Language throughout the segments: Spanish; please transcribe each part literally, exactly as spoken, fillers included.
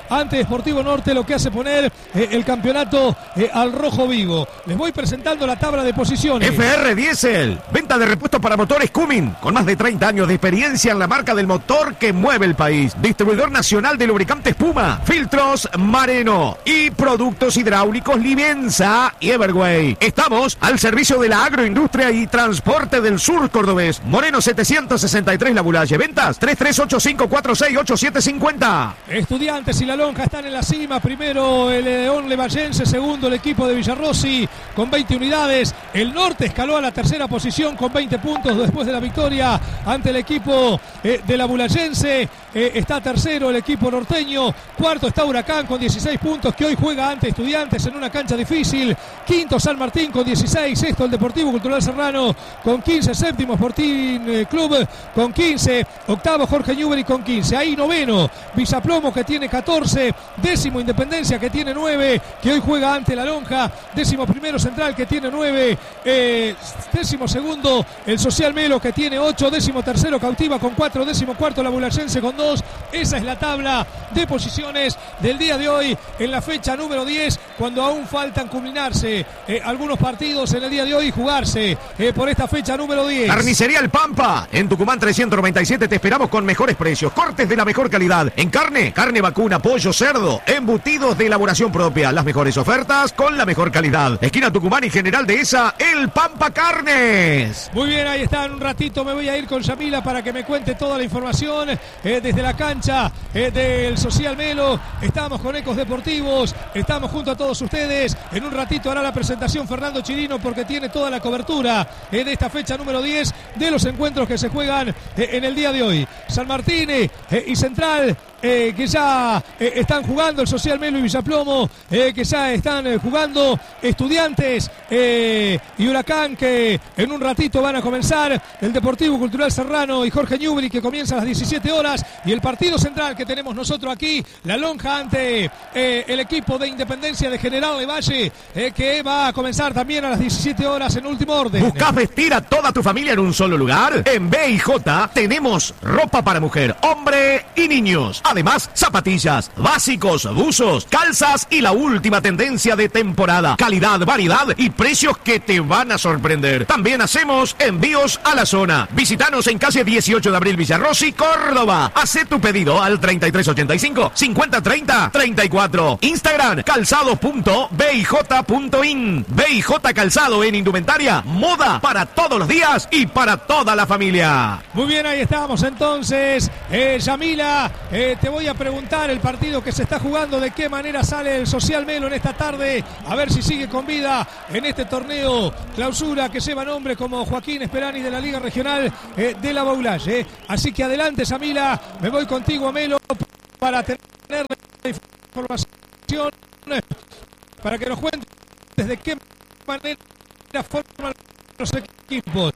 ante Sportivo Norte, lo que hace poner eh, el campeonato eh, al rojo vivo. Les voy presentando la tabla de posiciones. F R Diesel, venta de repuestos para motores Cummins, con más de treinta años de experiencia en la marca del motor que mueve el país. Distribuidor nacional de lubricantes Puma, filtros Mareno y productos hidráulicos Livenza y Everway. Estamos al servicio de la agroindustria y transporte del sur cordobés. Moreno setecientos sesenta y tres La Bulaye. Ventas tres tres ocho cinco cuatro seis ocho siete cinco cero. Estudiantes y La Lonja están en la cima. Primero el León Levallense, segundo el equipo de Villarrossi con veinte unidades. El Norte escaló a la tercera posición con veinte puntos después de la victoria ante el equipo eh, de la Bulayense. Eh, está tercero el equipo norteño. Cuarto está Huracán con dieciséis puntos, que hoy juega ante Estudiantes en una cancha difícil. Quinto San Martín con dieciséis. Sexto el Deportivo Cultural Serrano con quince. Séptimo Sporting eh, Club con quince. Octavo Jorge Newbery con quince. Ahí noveno Villaplomo, que tiene catorce. Décimo Independencia, que tiene nueve, que hoy juega ante La Lonja. Décimo primero Central, que tiene nueve. Eh, décimo segundo el Social Melo, que tiene ocho. Décimo tercero Cautiva con cuatro. Décimo cuarto la Bulayense con dos. Esa es la tabla de posiciones del día de hoy en la fecha número diez, cuando aún faltan culminarse eh, algunos partidos en el día de hoy y jugarse eh, por esta fecha número diez. Carnicería El Pampa, en Tucumán trescientos noventa y siete, te esperamos con mejores precios, cortes de la mejor calidad, en carne, carne vacuna, pollo, cerdo, embutidos de elaboración propia, las mejores ofertas con la mejor calidad. Esquina Tucumán y General Dehesa, El Pampa Carnes. Muy bien, ahí está. En un ratito me voy a ir con Yamila para que me cuente toda la información eh, desde la cancha eh, del Social Melo. Estamos con Ecos Deportivos, estamos junto a todos ustedes. En un ratito hará la presentación Fernando Chirino, porque tiene toda la cobertura eh, de esta fecha número diez de los encuentros que se juegan eh, en el día de hoy. San Martín eh, y Central, Eh, que ya eh, están jugando, el Social Melo y Villaplomo, eh, que ya están eh, jugando, Estudiantes eh, y Huracán, que en un ratito van a comenzar, el Deportivo Cultural Serrano y Jorge Newbery, que comienza a las diecisiete horas, y el partido central que tenemos nosotros aquí, La Lonja ante eh, el equipo de Independencia de General Levalle, eh, que va a comenzar también a las diecisiete horas en último orden. ¿Buscas vestir a toda tu familia en un solo lugar? En B y J tenemos ropa para mujer, hombre y niños. Además, zapatillas, básicos, buzos, calzas y la última tendencia de temporada. Calidad, variedad y precios que te van a sorprender. También hacemos envíos a la zona. Visítanos en calle dieciocho de abril, Villarrossi, Córdoba. Hacé tu pedido al treinta y tres ochenta y cinco, cincuenta treinta, treinta y cuatro. Instagram, calzado punto b i j punto in. B y J Calzado en indumentaria, moda para todos los días y para toda la familia. Muy bien, ahí estamos entonces. Eh, Yamila, eh, te voy a preguntar el partido que se está jugando, de qué manera sale el Social Melo en esta tarde, a ver si sigue con vida en este torneo clausura que lleva nombre como Joaquín Esperani de la Liga Regional eh, de la Bulaye. Eh. Así que adelante, Yamila, me voy contigo a Melo para tener la información, para que nos cuentes de qué manera forman los equipos.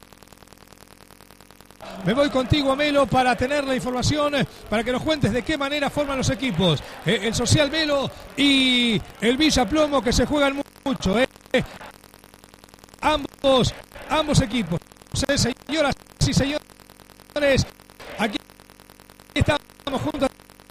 Me voy contigo a Melo para tener la información, para que nos cuentes de qué manera forman los equipos. Eh, el Social Melo y el Villaplomo, que se juegan mucho. Eh. Ambos, ambos equipos. Eh, señoras y señores, aquí estamos juntos.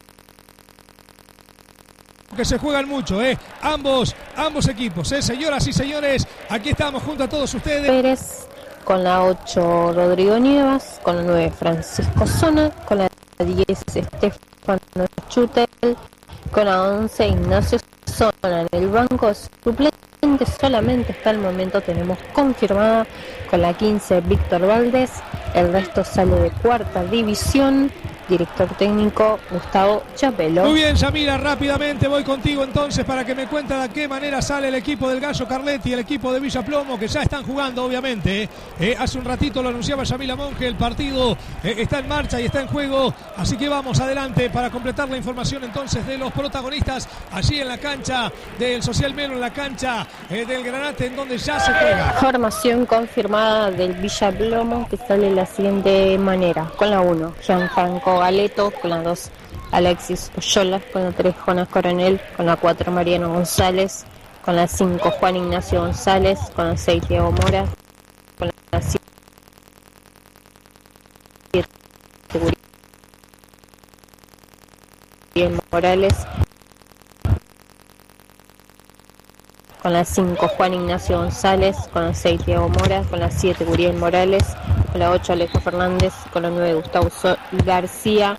Que se juegan mucho, eh. Ambos, ambos equipos, eh. Señoras y señores, aquí estamos junto a todos ustedes. Pérez. Con la ocho Rodrigo Nievas, con la nueve Francisco Zona, con la diez Estefano Chutel, con la once Ignacio Zona. En el banco suplente solamente hasta el momento tenemos confirmada con la quince Víctor Valdés, el resto sale de cuarta división. Director técnico Gustavo Chapelo. Muy bien, Yamila, rápidamente voy contigo entonces para que me cuente de qué manera sale el equipo del Gallo Carletti y el equipo de Villaplomo, que ya están jugando obviamente. Eh, hace un ratito lo anunciaba Yamila Monge, el partido eh, está en marcha y está en juego, así que vamos adelante para completar la información entonces de los protagonistas allí en la cancha del Social Melo, en la cancha eh, del Granate, en donde ya se juega. Formación confirmada del Villaplomo, que sale de la siguiente manera: con la uno Gianfranco Galeto, con la dos Alexis Oyola, con la tres Jonas Coronel, con la cuatro Mariano González, con la cinco Juan Ignacio González, con la seis Diego Mora, con la siete Morales, con la cinco Juan Ignacio González, con la seis Diego Mora, con la siete Guriel Morales, con la ocho Alejo Fernández, con la nueve Gustavo so- García,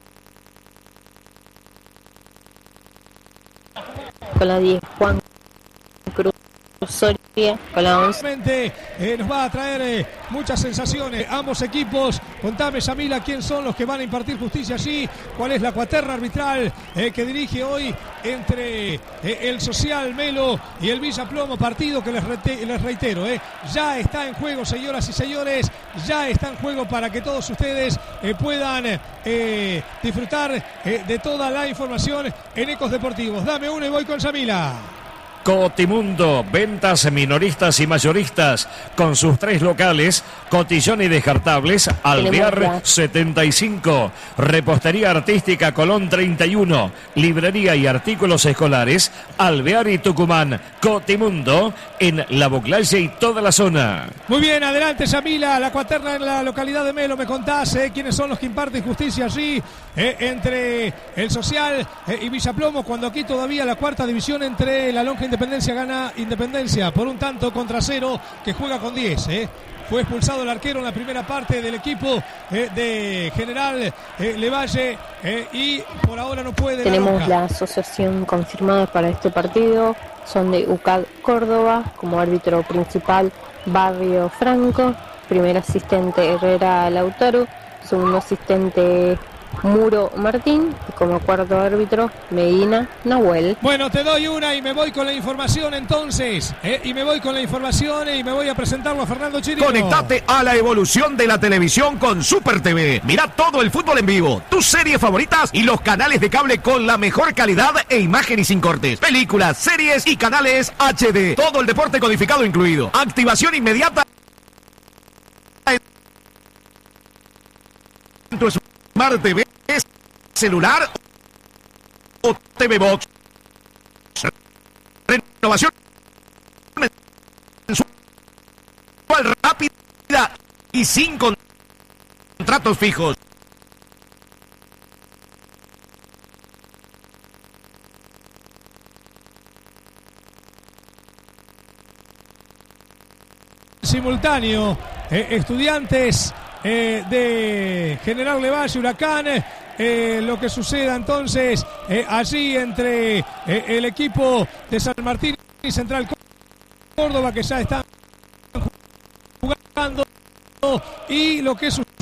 con la diez Juan Cruz Soria, con la once. Eh, nos va a traer eh, muchas sensaciones ambos equipos. Contame, Yamila, quién son los que van a impartir justicia allí, cuál es la cuaterna arbitral eh, que dirige hoy entre eh, el Social Melo y el Villa Plomo, partido que les, rete- les reitero, eh, ya está en juego, señoras y señores, ya está en juego para que todos ustedes eh, puedan eh, disfrutar eh, de toda la información en Ecos Deportivos. Dame uno y voy con Yamila. Cotimundo, ventas minoristas y mayoristas, con sus tres locales, Cotillón y Descartables, Alvear setenta y cinco, Repostería Artística Colón treinta y uno, Librería y Artículos Escolares, Alvear y Tucumán. Cotimundo, en La Boclaye y toda la zona. Muy bien, adelante Yamila, la cuaterna en la localidad de Melo, me contás eh, quiénes son los que imparten justicia allí, eh, entre el Social eh, y Villa Plomo, cuando aquí todavía la cuarta división entre la Lonja Independencia gana Independencia por un tanto contra cero, que juega con diez. ¿eh? Fue expulsado el arquero en la primera parte del equipo eh, de General eh, Levalle eh, y por ahora no puede. Tenemos la, la asociación confirmada para este partido. Son de U C A D Córdoba, como árbitro principal Barrio Franco, primer asistente Herrera Lautaro, segundo asistente Muro Martín, y como cuarto árbitro Medina Nahuel. Bueno, te doy una y me voy con la información entonces, ¿eh? y me voy con la información y me voy a presentarlo a Fernando Chirino. Conectate a la evolución de la televisión con Super T V. Mira todo el fútbol en vivo, tus series favoritas y los canales de cable con la mejor calidad e imagen y sin cortes. Películas, series y canales H D. Todo el deporte codificado incluido. Activación inmediata en tu Smart T V, celular o T V Box. Renovación mensual rápida y sin contratos fijos. Simultáneo, eh, estudiantes eh, de General Levalle, Huracán. Eh, lo que suceda entonces eh, allí entre eh, el equipo de San Martín y Central Córdoba, que ya están jugando, y lo que suceda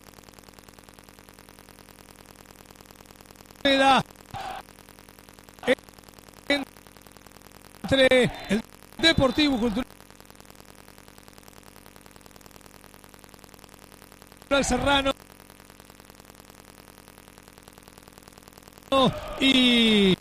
entre el Deportivo Cultural Serrano y